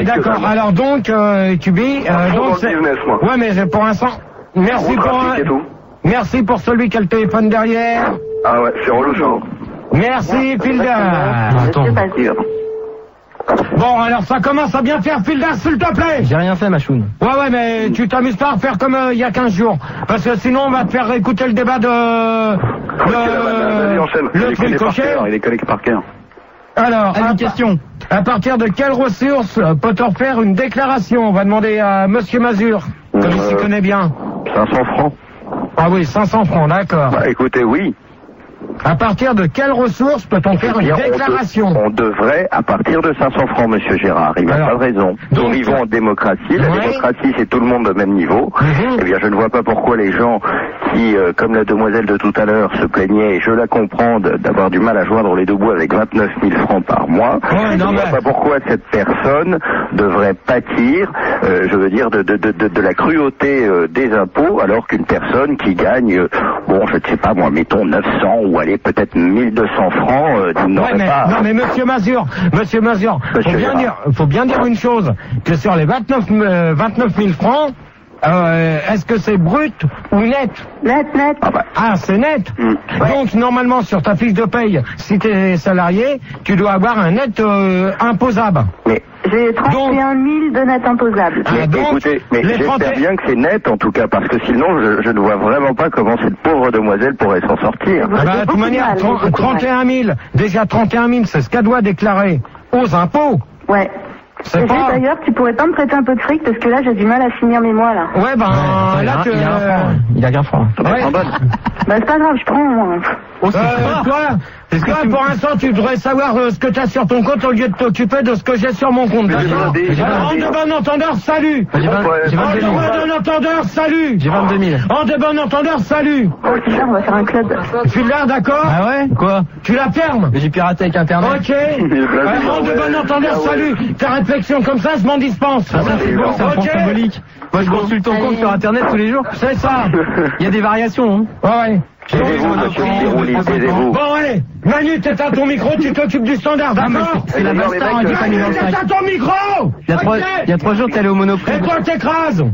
d'accord. Alors donc, Cubi, donc c'est... Ouais, mais pour l'instant, merci pour celui qui a le téléphone derrière. Ah ouais, c'est relou ça. Merci, Filda. Bon, alors ça commence à bien faire, Filda, s'il te plaît. J'ai rien fait, Machoun. Ouais, mais tu t'amuses pas à faire comme il y a 15 jours. Parce que sinon, on va te faire écouter le débat de... le tricochet. Il est collègue par cœur. Alors, une question. À partir de quelle ressource peut-on faire une déclaration? On va demander à Monsieur Mazur, comme il s'y connaît bien. 500 francs. Ah oui, 500 francs, d'accord. Bah écoutez, oui. À partir de quelle ressource peut-on faire une déclaration? On devrait, à partir de 500 francs, monsieur Gérard. Il n'a pas de raison. Nous vivons en démocratie. La démocratie, c'est tout le monde au même niveau. Eh bien, je ne vois pas pourquoi les gens qui, comme la demoiselle de tout à l'heure, se plaignaient, et je la comprends, d'avoir du mal à joindre les deux bouts avec 29 000 francs par mois. Je ne vois pas pourquoi cette personne devrait pâtir, je veux dire, de la cruauté des impôts, alors qu'une personne qui gagne, bon, je ne sais pas moi, mettons 900 ou allez peut-être 1200 francs, n'aurait pas... Non mais Monsieur Mazur, faut bien dire une chose, que sur les 29 000 francs, est-ce que c'est brut ou net? Net. Ah, c'est net. Donc normalement sur ta fiche de paye, si tu es salarié, tu dois avoir un net imposable. Mais j'ai 31 000 de net imposable. Écoutez, mais j'espère bien que c'est net en tout cas, parce que sinon je ne vois vraiment pas comment cette pauvre demoiselle pourrait s'en sortir. De toute manière, 31 000, déjà 31 000, c'est ce qu'elle doit déclarer aux impôts. Ouais. D'ailleurs, tu pourrais pas me prêter un peu de fric parce que là j'ai du mal à finir mes mois là. Ouais, là tu... Il a bien froid. Ouais. Bah c'est pas grave, je prends moi. Toi, pour l'instant, tu devrais savoir ce que tu as sur ton compte au lieu de t'occuper de ce que j'ai sur mon compte. D'accord. En de bon entendeur, salut. J'ai 22 000. En de bon entendeur, salut. J'ai 22 000. En de bon entendeur, salut. Oh putain, on va faire un club. Tu l'as, d'accord? Ah ouais? Quoi? Tu la fermes? J'ai piraté avec Internet. Ok. En de bon entendeur, salut. Ta réflexion comme ça, je m'en dispense. Ça c'est bon, c'est un point symbolique. Moi je consulte ton compte sur Internet tous les jours. C'est ça. Il y a des variations, hein. Ouais. Taisez-vous, monsieur Pirouli, taisez-vous. Bon, allez, Manu, t'éteins ton micro, tu t'occupes du standard, d'accord? C'est la Bastard qui est Manu, t'éteins ton micro! Il y a 3 jours, t'es allé au Monoprix. Et toi, t'écrases!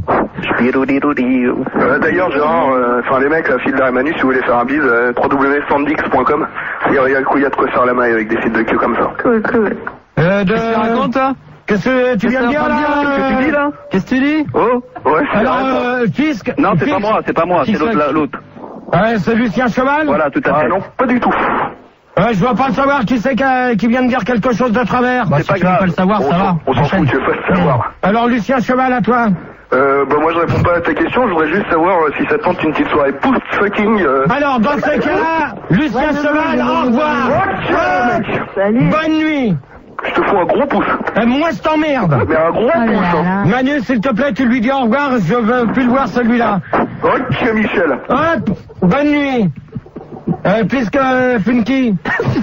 D'ailleurs, Gérard, les mecs, Filda et Manu, si vous voulez faire un bise, www.sandix.com. Il y a de quoi faire la maille avec des sites de queue comme ça. Cool. Qu'est-ce que tu racontes, toi? Qu'est-ce que tu viens de dire, là? Qu'est-ce que tu dis, là? Qu'est-ce que tu dis? Oh, ouais. Alors, Fisc. Non, c'est pas moi, c'est l'autre. Ouais, c'est Lucien Cheval? Voilà, tout à fait. Non, pas du tout. Ouais, je veux pas le savoir qui c'est qui vient de dire quelque chose de travers. C'est pas grave. Tu veux pas le savoir, ça va. On s'en fout, tu veux pas le savoir. Alors, Lucien Cheval, à toi. Moi je réponds pas à ta question, je voudrais juste savoir si ça tente une petite soirée post-fucking. Alors, dans ces cas-là, Lucien Cheval, au revoir. Salut. Bonne nuit. Je te fous un gros pouce. Moi, je t'emmerde. Mais un gros pouce, hein. Manu, s'il te plaît, tu lui dis au revoir, je veux plus le voir celui-là. Ok, Michel. Hop, bonne nuit. Puisque Funky.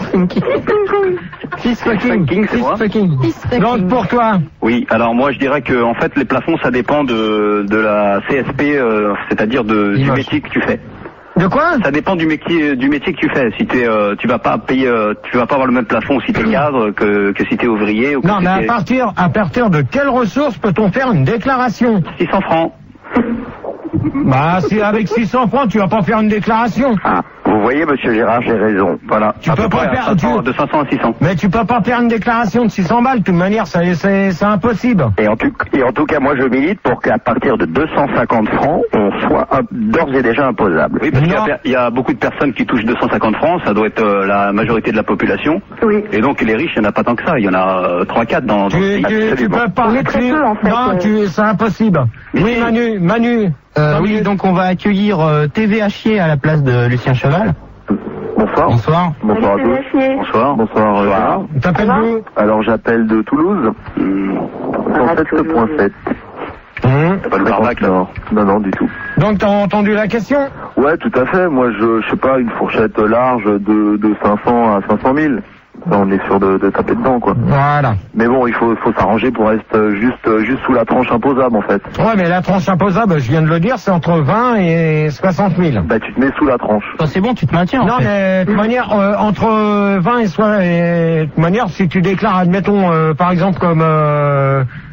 Fils fucking, c'est moi. Donc pour toi. Oui, alors moi je dirais que en fait les plafonds ça dépend de la CSP, c'est-à-dire du métier que tu fais. De quoi? Ça dépend du métier que tu fais. Si tu vas pas payer, tu vas pas avoir le même plafond si t'es cadre que si t'es ouvrier. Ou non, mais à partir de quelle ressource peut-on faire une déclaration? 600 francs. Bah, si avec 600 francs, tu vas pas faire une déclaration. Ah, vous voyez, monsieur Gérard, j'ai raison. Voilà. Tu peux pas faire de 500 à 600. Mais tu peux pas faire une déclaration de 600 balles. De toute manière, c'est impossible. Et en tout cas, moi, je milite pour qu'à partir de 250 francs, on soit d'ores et déjà imposable. Oui, parce qu'il y a beaucoup de personnes qui touchent 250 francs. Ça doit être la majorité de la population. Oui. Et donc, les riches, il n'y en a pas tant que ça. Il y en a 3-4 dans le pays. Tu peux pas. Très peu, en fait. Non, c'est impossible. Oui, Manu. Oui, donc on va accueillir TV Hachier à la place de Lucien Cheval. Bonsoir. Bonsoir. Bonsoir à tous. Bonsoir. Bonsoir. T'appelles d'où? Alors j'appelle de Toulouse. 107.7. Pas le Barbac là. Non, du tout. Donc t'as entendu la question? Ouais, tout à fait. Moi, je sais pas, une fourchette large de 500 à 500 000. On est sûr de taper dedans, quoi. Voilà. Mais bon, il faut s'arranger pour rester juste sous la tranche imposable, en fait. Ouais, mais la tranche imposable, je viens de le dire, c'est entre 20 et 60 000. Bah, tu te mets sous la tranche. C'est bon, tu te maintiens. Non, mais de toute manière, entre 20 et 60, de toute manière, si tu déclares, admettons, par exemple, comme